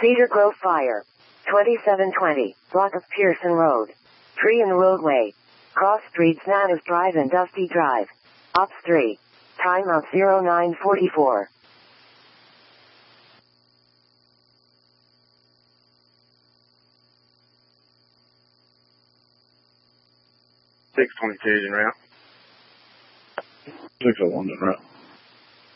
Cedar Grove Fire. 2720, block of Pearson Road. Tree in the roadway. Cross streets Nanas Drive and Dusty Drive. Ops 3. Timeout 0944. Six 22 en route. 601 en route.